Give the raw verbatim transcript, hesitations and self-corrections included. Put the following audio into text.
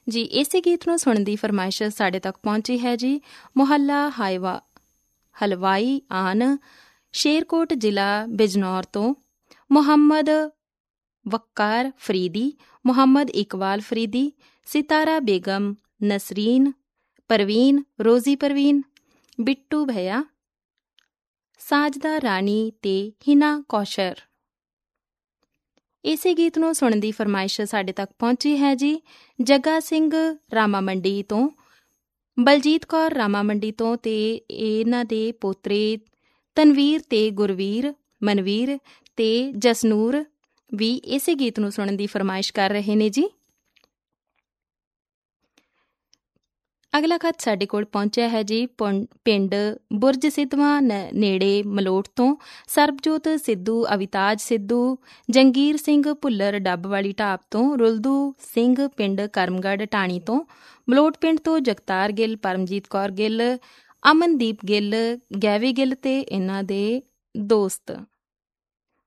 ਜੀ ਇਸੇ ਗੀਤ ਨੂੰ ਸੁਣਨ ਦੀ ਫਰਮਾਇਸ਼ ਸਾਡੇ ਤੱਕ ਪਹੁੰਚੀ ਹੈ ਜੀ। ਮੁਹੱਲਾ ਹਾਈਵਾ ਹਲਵਾਈ ਆਨ, ਸ਼ੇਰਕੋਟ, ਜ਼ਿਲ੍ਹਾ ਬਿਜਨੌਰ ਤੋਂ ਮੁਹੰਮਦ ਵਕਾਰ ਫਰੀਦੀ, ਮੁਹੰਮਦ ਇਕਬਾਲ ਫਰੀਦੀ, ਸਿਤਾਰਾ ਬੇਗਮ, ਨਸਰੀਨ ਪਰਵੀਨ, ਰੋਜ਼ੀ ਪਰਵੀਨ, ਬਿੱਟੂ ਭਈਆ, ਸਾਜਦਾ ਰਾਣੀ ਤੇ ਹਿਨਾ ਕੌਸ਼ਰ। ਇਸੇ ਗੀਤ ਨੂੰ ਸੁਣਨ ਦੀ ਫਰਮਾਇਸ਼ ਸਾਡੇ ਤੱਕ ਪਹੁੰਚੀ ਹੈ ਜੀ ਜੱਗਾ ਸਿੰਘ ਰਾਮਾ ਮੰਡੀ ਤੋਂ, ਬਲਜੀਤ ਕੌਰ ਰਾਮਾ ਮੰਡੀ ਤੋਂ ਤੇ ਇਹਨਾਂ ਦੇ ਪੋਤਰੇ ਤਨਵੀਰ ਤੇ ਗੁਰਵੀਰ, ਮਨਵੀਰ ਤੇ ਜਸਨੂਰ ਵੀ ਇਸੇ ਗੀਤ ਨੂੰ ਸੁਣਨ ਦੀ ਫਰਮਾਇਸ਼ ਕਰ ਰਹੇ ਨੇ ਜੀ। ਅਗਲਾ ਖਤ ਸਾਡੇ ਕੋਲ ਪਹੁੰਚਿਆ ਹੈ ਜੀ ਪਿੰਡ ਬੁਰਜ ਸਿੱਧਵਾਂ ਨੇੜੇ ਮਲੋਟ ਤੋਂ ਸਰਬਜੋਤ ਸਿੱਧੂ, ਅਵਿਤਾਜ ਸਿੱਧੂ, ਜੰਗੀਰ ਸਿੰਘ ਭੁੱਲਰ ਡੱਬ ਵਾਲੀ ਢਾਬ ਤੋਂ, ਰੁਲਦੂ ਸਿੰਘ ਪਿੰਡ ਕਰਮਗੜ੍ਹ ਟਾਣੀ ਤੋਂ, ਮਲੋਟ ਪਿੰਡ ਤੋਂ ਜਗਤਾਰ ਗਿੱਲ, ਪਰਮਜੀਤ ਕੌਰ ਗਿੱਲ, ਅਮਨਦੀਪ ਗਿੱਲ, ਗੈਵੀ ਗਿੱਲ ਤੇ ਇਹਨਾਂ ਦੇ ਦੋਸਤ।